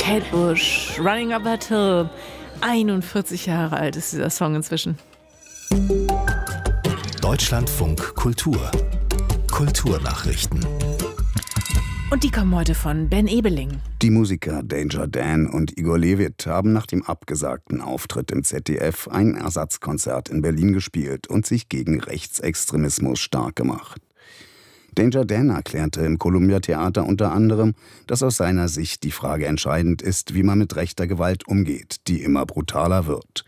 Kate Bush, Running Up That Hill. 41 Jahre alt ist dieser Song inzwischen. Deutschlandfunk Kultur. Kulturnachrichten. Und die kommen heute von Ben Ebeling. Die Musiker Danger Dan und Igor Levit haben nach dem abgesagten Auftritt im ZDF ein Ersatzkonzert in Berlin gespielt und sich gegen Rechtsextremismus stark gemacht. Danger Dan erklärte im Columbia Theater unter anderem, dass aus seiner Sicht die Frage entscheidend ist, wie man mit rechter Gewalt umgeht, die immer brutaler wird.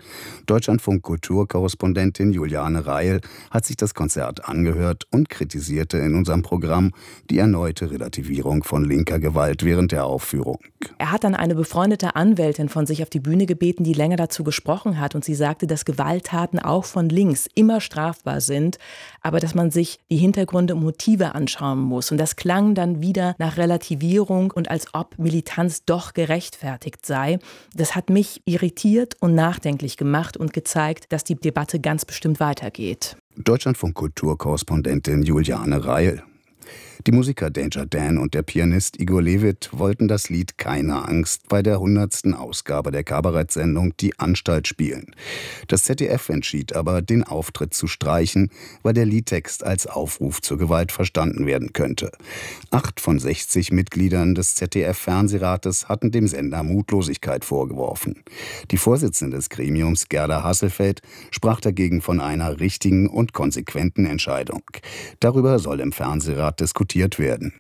Deutschlandfunk-Kulturkorrespondentin Juliane Reil hat sich das Konzert angehört und kritisierte in unserem Programm die erneute Relativierung von linker Gewalt während der Aufführung. Er hat dann eine befreundete Anwältin von sich auf die Bühne gebeten, die länger dazu gesprochen hat. Und sie sagte, dass Gewalttaten auch von links immer strafbar sind, aber dass man sich die Hintergründe und Motive anschauen muss. Und das klang dann wieder nach Relativierung und als ob Militanz doch gerechtfertigt sei. Das hat mich irritiert und nachdenklich gemacht und gezeigt, dass die Debatte ganz bestimmt weitergeht. Deutschlandfunk-Kulturkorrespondentin Juliane Reil. Die Musiker Danger Dan und der Pianist Igor Levit wollten das Lied Keine Angst bei der 100. Ausgabe der Kabarettsendung Die Anstalt spielen. Das ZDF entschied aber, den Auftritt zu streichen, weil der Liedtext als Aufruf zur Gewalt verstanden werden könnte. 8 von 60 Mitgliedern des ZDF-Fernsehrates hatten dem Sender Mutlosigkeit vorgeworfen. Die Vorsitzende des Gremiums, Gerda Hasselfeld, sprach dagegen von einer richtigen und konsequenten Entscheidung. Darüber soll im Fernsehrat diskutiert werden.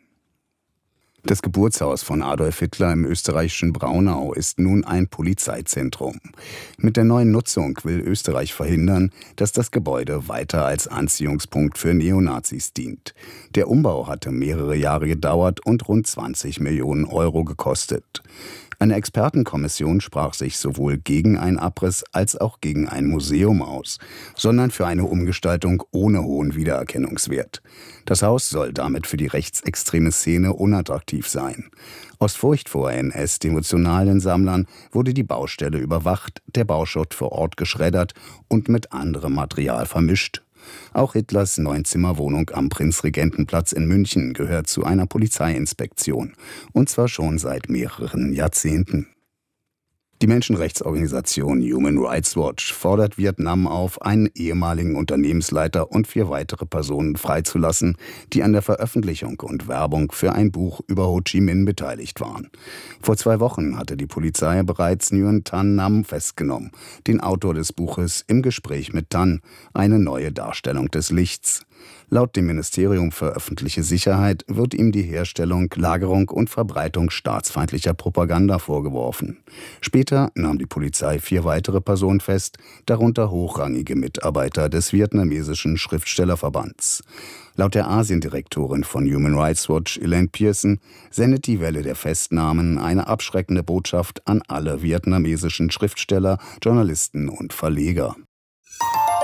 Das Geburtshaus von Adolf Hitler im österreichischen Braunau ist nun ein Polizeizentrum. Mit der neuen Nutzung will Österreich verhindern, dass das Gebäude weiter als Anziehungspunkt für Neonazis dient. Der Umbau hatte mehrere Jahre gedauert und rund 20 Millionen Euro gekostet. Eine Expertenkommission sprach sich sowohl gegen einen Abriss als auch gegen ein Museum aus, sondern für eine Umgestaltung ohne hohen Wiedererkennungswert. Das Haus soll damit für die rechtsextreme Szene unattraktiv sein. Aus Furcht vor NS-devotionalen Sammlern wurde die Baustelle überwacht, der Bauschutt vor Ort geschreddert und mit anderem Material vermischt. Auch Hitlers 9-Zimmer-Wohnung am Prinzregentenplatz in München gehört zu einer Polizeiinspektion. Und zwar schon seit mehreren Jahrzehnten. Die Menschenrechtsorganisation Human Rights Watch fordert Vietnam auf, einen ehemaligen Unternehmensleiter und 4 weitere Personen freizulassen, die an der Veröffentlichung und Werbung für ein Buch über Ho Chi Minh beteiligt waren. Vor 2 Wochen hatte die Polizei bereits Nguyen Thanh Nam festgenommen, den Autor des Buches Im Gespräch mit Thanh, eine neue Darstellung des Lichts. Laut dem Ministerium für öffentliche Sicherheit wird ihm die Herstellung, Lagerung und Verbreitung staatsfeindlicher Propaganda vorgeworfen. Später nahm die Polizei 4 weitere Personen fest, darunter hochrangige Mitarbeiter des vietnamesischen Schriftstellerverbands. Laut der Asiendirektorin von Human Rights Watch, Elaine Pearson, sendet die Welle der Festnahmen eine abschreckende Botschaft an alle vietnamesischen Schriftsteller, Journalisten und Verleger.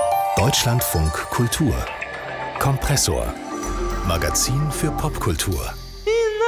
Deutschlandfunk Kultur. Kompressor. Magazin für Popkultur.